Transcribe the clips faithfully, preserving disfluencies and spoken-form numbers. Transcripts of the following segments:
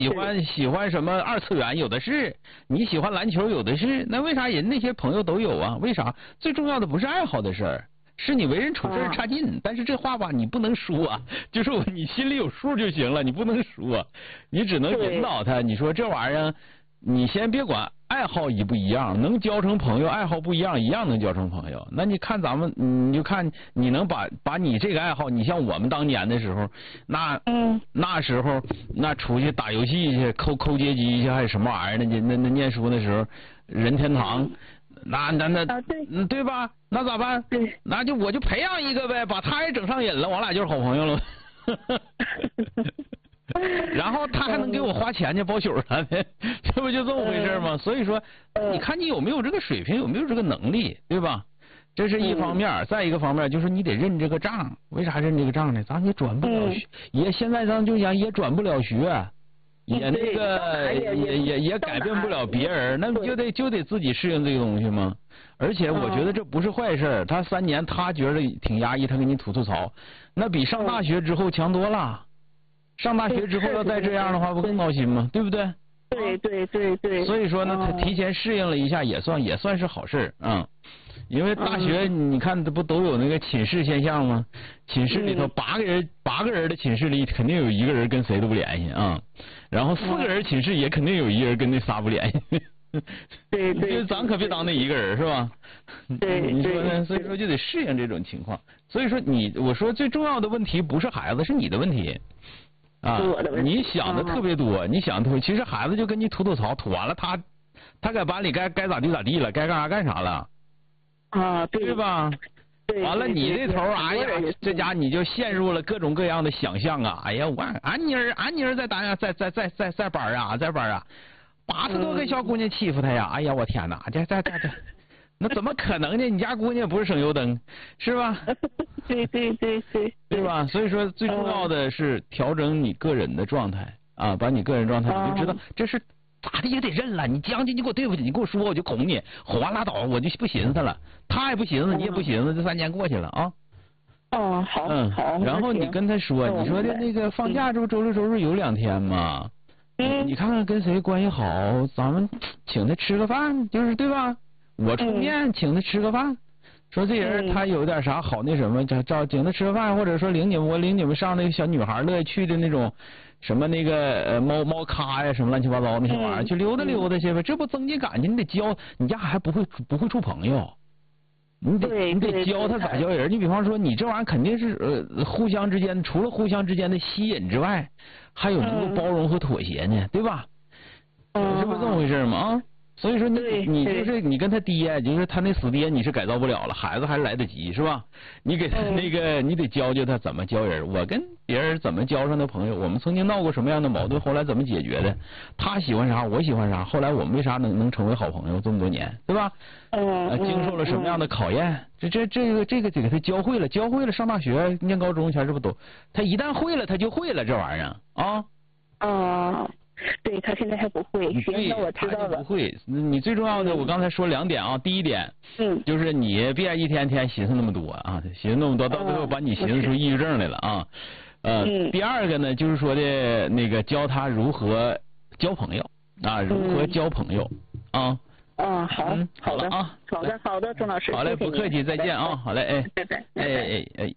喜欢喜欢什么二次元有的是，你喜欢篮球有的是，那为啥人那些朋友都有啊？为啥？最重要的不是爱好的事儿，是你为人处事差劲。但是这话吧，你不能说、啊，就是你心里有数就行了，你不能说，你只能引导他。你说这玩意儿，你先别管爱好一不一样，能交成朋友，爱好不一样，一样能交成朋友。那你看咱们，你就看你能把把你这个爱好，你像我们当年的时候，那嗯那时候那出去打游戏去，抠抠街机去，还是什么玩意儿呢？那那念书的时候，任天堂，那那那、 啊对嗯对吧？那咋办？ 对， 那就我就培养一个呗，把他也整上瘾了，我俩就是好朋友了。然后他还能给我花钱去包宿啥的，这不就这么回事吗？所以说，你看你有没有这个水平，有没有这个能力，对吧？这是一方面，再一个方面就是你得认这个账。为啥认这个账呢？咱也转不了学，也现在咱就讲也转不了学，也那个也也也改变不了别人，那就得就得自己适应这个东西吗？而且我觉得这不是坏事，他三年他觉得挺压抑，他给你吐吐槽，那比上大学之后强多了。上大学之后要再这样的话，不更闹心吗？对不对？ 对对对对。 所以说呢，他提前适应了一下，也算也算是好事啊、嗯。因为大学你看这不都有那个寝室现象吗？寝室里头八个人，八个人的寝室里肯定有一个人跟谁都不联系啊、嗯。然后四个人寝室也肯定有一个人跟那仨不联系。 对对。 就咱可别当那一个人是吧？ 对。 你说呢？所以说就得适应这种情况。所以说你我说最重要的问题不是孩子，是你的问题。啊，你想的特别多，你想的特别，其实孩子就跟你吐吐槽，吐完了他，他在班里该该咋地咋地了，该干啥干啥了， 啊，对， 对吧？ 对。 完了你这头，哎呀，这家你就陷入了各种各样的想象啊！哎呀，我俺妮儿，俺妮儿在单呀，在在在在在班啊，在班啊，八十多个小姑娘欺负他呀！哎呀，我天哪，这这这这。那怎么可能呢？你家姑娘不是省油灯，是吧？ 对对对对， 对吧？所以说最重要的是调整你个人的状态啊，把你个人状态，你就知道这是咋的也得认了。你将就你给我对不起，你给我说我就哄你，哄完拉倒，我就不寻思了。他也不寻思，你也不寻思，这三年过去了啊。 哦，好， 嗯， 好。 然后你跟他说，你说的那个放假这不周六周日有两天吗？ 嗯。 你看看跟谁关系好，咱们请他吃个饭，就是对吧？我出面请他吃个饭，说这人他有点啥好那什么，找找请他吃个饭，或者说领你们我领你们上那个小女孩乐意去的那种什么那个呃猫猫咖呀什么乱七八糟那些玩意儿，去溜达溜达去呗，这不增进感情？你得教你家还不会不会处朋友，你得你得教他咋交人。你比方说你这玩意儿肯定是呃互相之间除了互相之间的吸引之外，还有能够包容和妥协呢，对吧？是不是这么回事吗？啊？所以说你你就是你跟他爹，就是他那死爹，你是改造不了了，孩子还来得及是吧？你给他那个，你得教教他怎么交人。我跟别人怎么交上的朋友，我们曾经闹过什么样的矛盾，后来怎么解决的？他喜欢啥，我喜欢啥，后来我们为啥能能成为好朋友这么多年，对吧？ 嗯。 经受了什么样的考验？这这这个这个得给他教会了，教会了，上大学念高中前是不都？他一旦会了，他就会了这玩意儿啊。 啊。对他现在还不会，行，那我知道了。 不会，你最重要的，我刚才说两点啊。第一点， 嗯， 就是你别一天天寻思那么多啊，寻思那么多，到最后把你寻思出抑郁症来了啊。呃，第二个呢，就是说的那个教他如何交朋友啊，如何交朋友啊。 嗯，好， 好了啊， 好的，好的，钟老师， 好嘞，不客气，再见啊，好嘞，哎， 拜拜， 哎哎哎。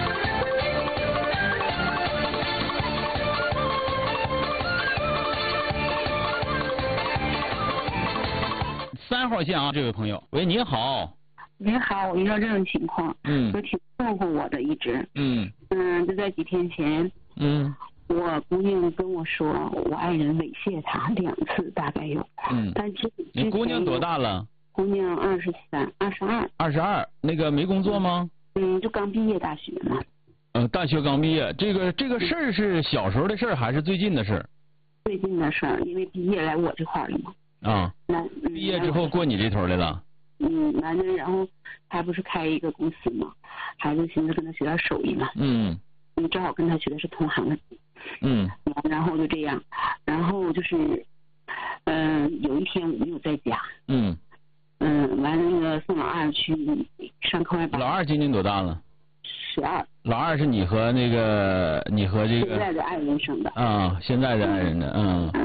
三号线啊，这位朋友，喂，您好。 您好，我遇到这种情况， 嗯， 我挺困惑我的一直， 嗯嗯，就在几天前， 嗯， 我姑娘跟我说，我爱人猥亵她两次，大概有， 嗯， 但之你姑娘多大了？ 姑娘二十三，二十二。 二十二，那个没工作吗？ 嗯，就刚毕业大学嘛。 呃，大学刚毕业，这个这个事儿是小时候的事儿还是最近的事儿？ 最近的事儿，因为毕业来我这块儿了嘛。 啊， 那毕业之后过你这头来了。 嗯，完了，然后他不是开一个公司嘛，孩子寻思跟他学点手艺嘛。 嗯。 嗯，正好跟他学的是同行的。 嗯。 然后就这样，然后就是，嗯、呃，有一天我没有在家。 嗯。 嗯，完了那个送老二去上课外班。 老二今年多大了？ 十二。 老二是你和那个你和这个现在的爱人生的。 啊、现在的爱人的，嗯。